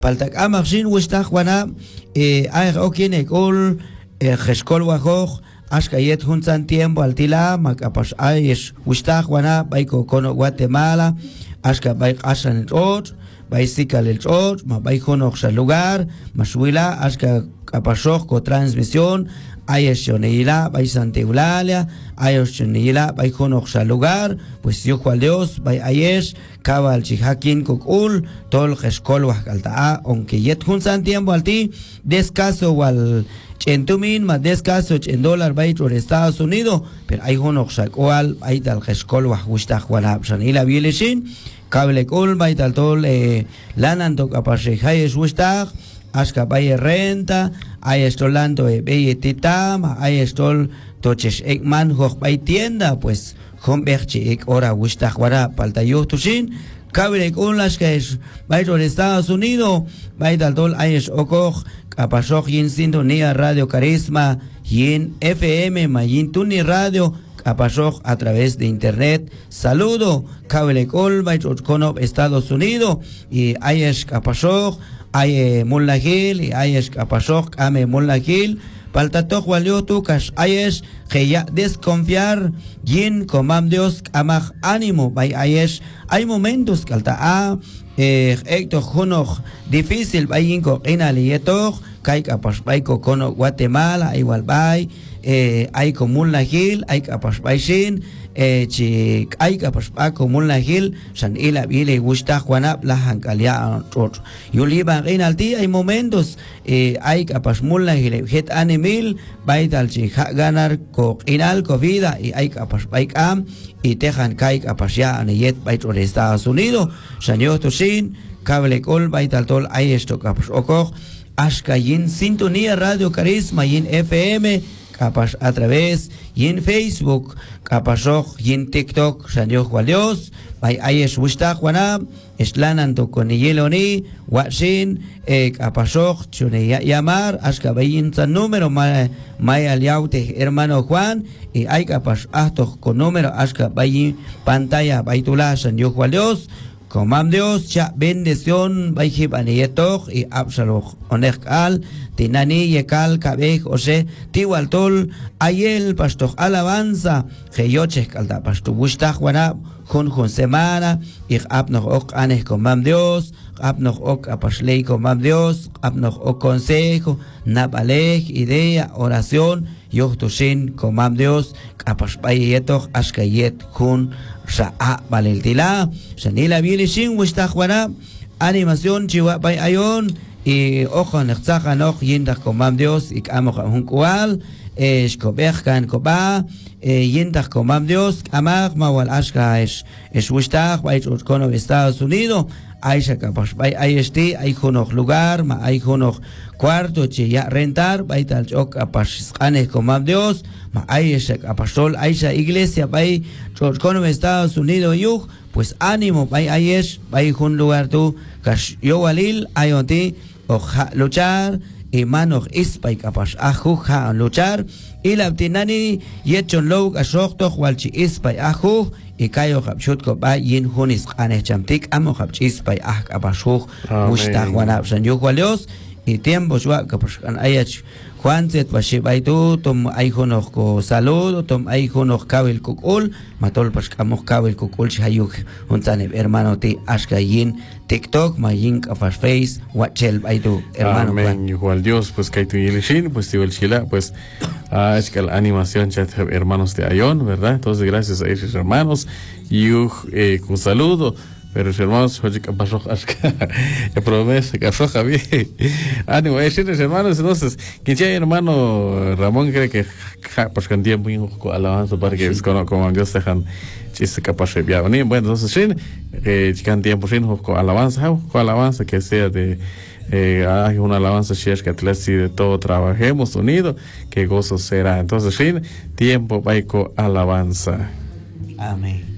paltak amaxin wistaj wana ay okine kol geskol wajoj ashkayet juntan tiempo altila makapash ayesh wistaj wana baiko kono Guatemala ashka baik asan ot baisikal el ot ma baiko noxa lugar mashuila ashka kapashoj ko transmisión ayesh yonila bay Santiulalia ayesh yonila baiko noxa lugar pues yo cual Dios bay ayesh kabal chihakin kokul tol geskol wajalta aunque yet juntan tiempo alti descaso wal Chentumin más descaso en dólar va por Estados Unidos, pero hay uno cual hay tal geskol wajusta juana sanila bieleshin, cable col va tal tol lanan to capase hay swista, aska bay renta, hay estolanto beyetitam, hay estol toches ekman hoch bay tienda, pues homberchi ek ora wusta juana palta yo tushin. Cable con las que es va por Estados Unidos, va tal tol hay es okoj Kapashok yin sintonía Radio Carisma yin FM mayin tuni radio Kapashok a través de internet. Saludo Cable Colba Konop Estados Unidos y ayesh Kapashok ay Mulnagil y ayesh Kapashok ame Mulnagil paltatok waliotu kash ayesh que desconfiar yin comam Dios amach ánimo by ayesh hay momentos que alta Hector Junoch difícil bayinko inalieto kai kapas bayko kono Guatemala igual bay hay como un lagil hay kapas bayshin chi hay kapas bako mulna hil san ila bile gusta juana la hankalia trot yuliba inalti hay momentos hay kapas mulna hil het animil baidal chi ganar ko inal vida y hay kapas baikam y tejan kai kapas ya anet baitro de Estados Unidos sanyo toshin cable col baidal tol hay esto kapas okoj ashka yin sintonía Radio Carisma yin FM capaz a través y en Facebook capaz y en TikTok salió Juan Dios hay es gusta Juana eslanan to con yeloni watching capaz chune llamar hasta bayin san número mai aliaute hermano Juan y hay capaz hasta con número hasta bayin pantalla baitula salió Juan Dios Comam Dios, cha bendición, baijib anietok y absaloch onekal, tinani yekal kabej ose, tiwaltol, ayel pastoch alabanza, geyoche kalda pastu bustaj wana, jun semana, ich abnoch ok anes comam Dios, abnoch ok apaslei comam Dios, abnoch ok consejo, nabalej, idea, oración, yochtoshin comam Dios, apaspayetoch askayet jun, Sha'a Valentila, Sanila Bilishin, Wistahwana, animación Chihuahua by Ayon, y ojo Nexaja Noch, Yinda Comam Dios, y Amoja Hunkual, Shkoberkan Koba, Yinda Comam Dios, Amag, Mawal Ashka, Wistah, by Utkono, Estados Unidos, Aisha Kapash, by IST, hay Honoch lugar, ma hay Honoch cuarto, ya rentar, by Tal Chok, Apash, Ane Comam Dios, ma Aisha Apostol, Aisha Iglesia, by Utkono, Estados Unidos, Yug, pues ánimo, by Ayesh, by un lugar tu, Kash Yowalil, Ayonti, Oja luchar, y Manoch Ispay Kapash, Ajuja luchar, y la Tinani, Yechon Log, Ashokto, Walchi Ispay Ajuj, y kayo kapshut ko ba yin hunis ane chamtik amo kapchis by abashuj musta juana san yo Dios y tiempo jua kapshan ayach Juanzet bashibaitu tom ay honoj ko saludo tom ay honoj kabel kukul matol paskamos kabel kukul shayuk untane hermano ti ashka yin TikTok ma yin kafash face wachel baitu hermano amén igual Dios pues kaitu yilishin pues tiwel shila pues es que la animación chat hermanos de Ayon, ¿verdad? Entonces gracias a esos hermanos y un saludo. Pero hermanos, oye, ¿qué pasó? Promesa, ¿qué pasó, Javier? Ánimo, hermanos, entonces, quien sea hermano Ramón cree que pues que tiempo muy alabanza para que como Dios dejan chiste capaz de viajar. Bueno, entonces, que tiempo sin alabanza que sea de hay una alabanza que de todo trabajemos unidos, que gozo será. Entonces, tiempo baico alabanza. Amén.